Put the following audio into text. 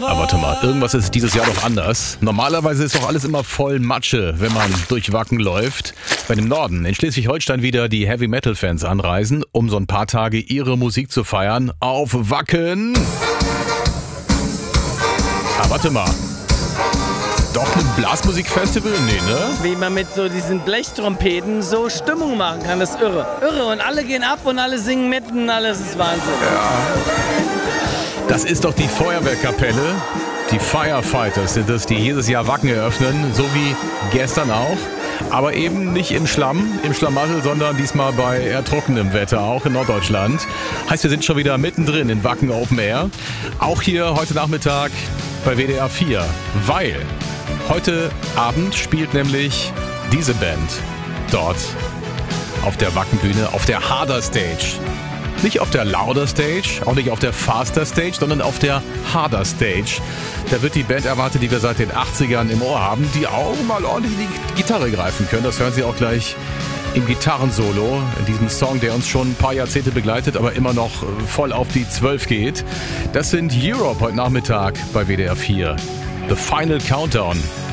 Aber warte mal, irgendwas ist dieses Jahr doch anders. Normalerweise ist doch alles immer voll Matsche, wenn man durch Wacken läuft. Wenn im Norden, in Schleswig-Holstein, wieder die Heavy-Metal-Fans anreisen, um so ein paar Tage ihre Musik zu feiern. Auf Wacken! Ah, warte mal. Doch ein Blasmusikfestival? Nee, ne? Wie man mit so diesen Blechtrompeten so Stimmung machen kann, das ist irre. Irre, und alle gehen ab und alle singen mit und alles ist Wahnsinn. Das ist doch die Feuerwehrkapelle. Die Firefighters sind es, die jedes Jahr Wacken eröffnen, so wie gestern auch. Aber eben nicht im Schlamm, im Schlamassel, sondern diesmal bei eher trockenem Wetter, auch in Norddeutschland. Heißt, wir sind schon wieder mittendrin in Wacken Open Air. Auch hier heute Nachmittag bei WDR 4, weil heute Abend spielt nämlich diese Band dort auf der Wackenbühne, auf der Harder Stage. Nicht auf der Louder Stage, auch nicht auf der Faster Stage, sondern auf der Harder Stage. Da wird die Band erwartet, die wir seit den 80ern im Ohr haben, die auch mal ordentlich in die Gitarre greifen können. Das hören Sie auch gleich im Gitarrensolo, in diesem Song, der uns schon ein paar Jahrzehnte begleitet, aber immer noch voll auf die 12 geht. Das sind Europe heute Nachmittag bei WDR 4. The Final Countdown.